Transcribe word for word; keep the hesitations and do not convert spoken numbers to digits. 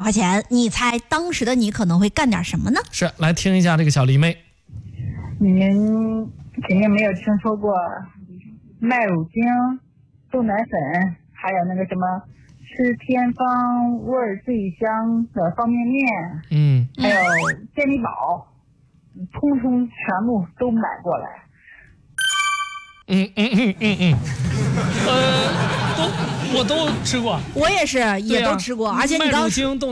块钱，你猜当时的你可能会干点什么呢？ 是，来听一下这个小狸妹。 你们肯定没有听说过麦乳精、豆奶粉，还有那个什么吃偏方味儿最香的方便面， 嗯， 还有健力宝，通通全部都买过来。 嗯嗯嗯嗯嗯，呃，都我都吃过， 我也是，也都吃过，而且你刚。